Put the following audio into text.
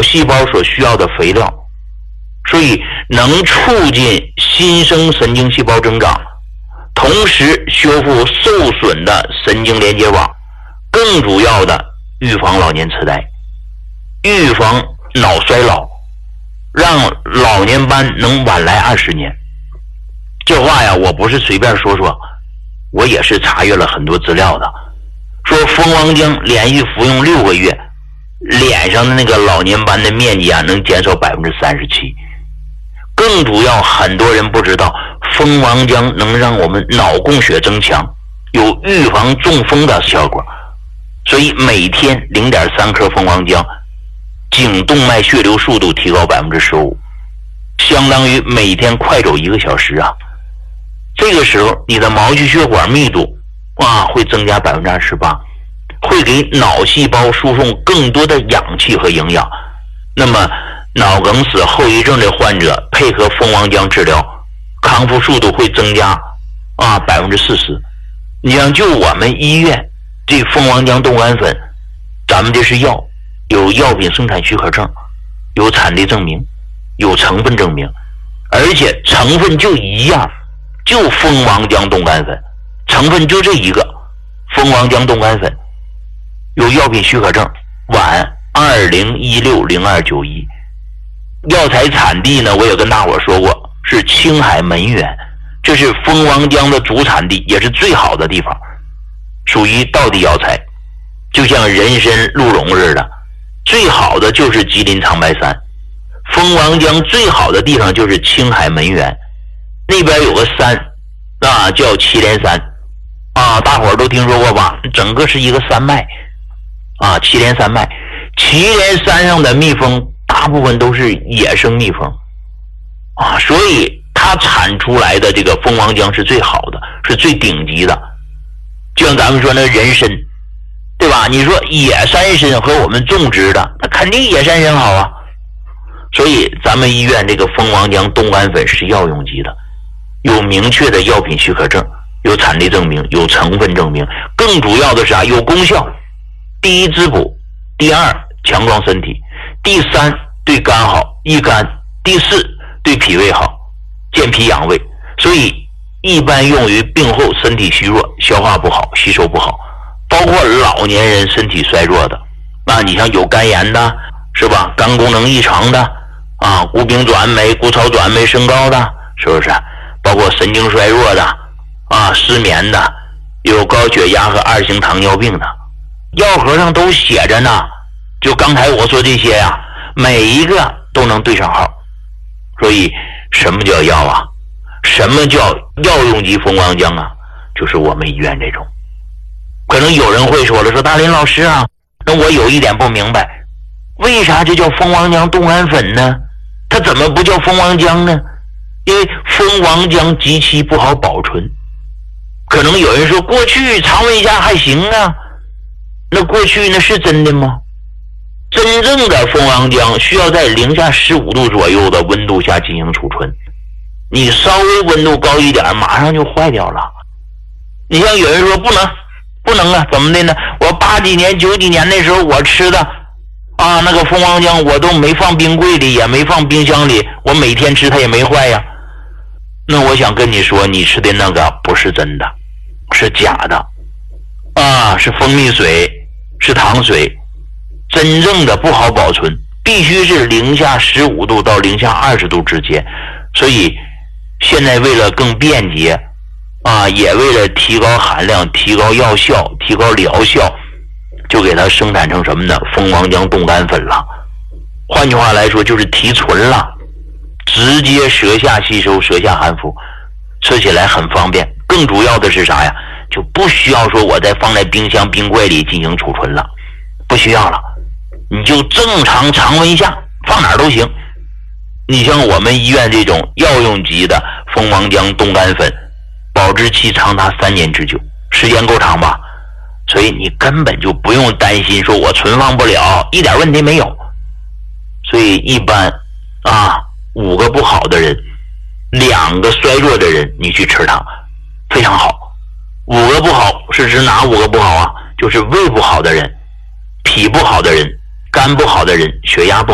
细胞所需要的肥料，所以能促进新生神经细胞增长，同时修复受损的神经连接网，更主要的预防老年痴呆，预防脑衰老，让老年斑能晚来20年。这话呀，我不是随便说说，我也是查阅了很多资料的。说蜂王浆连续服用6个月，脸上的那个老年斑的面积啊，能减少37%。更主要，很多人不知道，蜂王浆能让我们脑供血增强，有预防中风的效果。所以每天0.3克蜂王浆，颈动脉血流速度提高15%，相当于每天快走1个小时啊。这个时候你的毛细血管密度会增加28%，会给脑细胞输送更多的氧气和营养。那么脑梗死后遗症的患者配合蜂王浆治疗，康复速度会增加40%。你像就我们医院这蜂王浆冻干粉，咱们这是药，有药品生产许可证，有产地证明，有成分证明，而且成分就一样，就蜂王浆冻干粉，成分就这一个，蜂王浆冻干粉，有药品许可证，皖20160291。药材产地呢，我也跟大伙说过，是青海门源，这是蜂王浆的主产地，也是最好的地方，属于道地药材，就像人参、鹿茸似的，最好的就是吉林长白山。蜂王浆最好的地方就是青海门源，那边有个山叫祁连山大伙儿都听说过吧？整个是一个山脉祁连山脉。祁连山上的蜜蜂大部分都是野生蜜蜂所以它产出来的这个蜂王浆是最好的，是最顶级的。就像咱们说那人参，对吧？你说野山参和我们种植的，那肯定野山参好啊。所以咱们医院这个蜂王浆冻干粉是药用级的，有明确的药品许可证，有产地证明，有成分证明，更主要的是有功效。第一，滋补；第二，强壮身体；第三，对肝好，益肝；第四，对脾胃好，健脾养胃。所以一般用于病后身体虚弱、消化不好、吸收不好，包括老年人身体衰弱的你像有肝炎的，是吧？肝功能异常的谷丙转酶、谷草转酶升高的，是不是？包括神经衰弱的失眠的，有高血压和2型糖尿病的，药盒上都写着呢。就刚才我说这些每一个都能对上号。所以什么叫药啊？什么叫药用级蜂王浆啊？就是我们医院这种。可能有人会说了，说大林老师那我有一点不明白，为啥这叫蜂王浆冻干粉呢？它怎么不叫蜂王浆呢？因为蜂王浆极其不好保存。可能有人说，过去常温下还行那过去那是真的吗？真正的蜂王浆需要在零下15度左右的温度下进行储存，你稍微温度高一点，马上就坏掉了。你像有人说不能怎么的呢？我80几年、90几年那时候我吃的那个蜂王浆我都没放冰柜里，也没放冰箱里，我每天吃它也没坏呀。那我想跟你说，你吃的那个不是真的，是假的是蜂蜜水，是糖水。真正的不好保存，必须是零下15度到零下20度之间。所以现在为了更便捷也为了提高含量、提高药效、提高疗效，就给它生产成什么呢？蜂王浆冻干粉了。换句话来说，就是提纯了，直接舌下吸收、舌下含服，吃起来很方便。更主要的是啥呀？就不需要说我再放在冰箱、冰柜里进行储存了，不需要了，你就正常常温下放哪儿都行。你像我们医院这种药用级的蜂王浆冻干粉，保质期长达3年之久，时间够长吧？所以你根本就不用担心说我存放不了，一点问题没有。所以一般5个不好的人，2个衰弱的人，你去吃它非常好。5个不好是指哪5个不好啊？就是胃不好的人、脾不好的人、肝不好的人、血压不好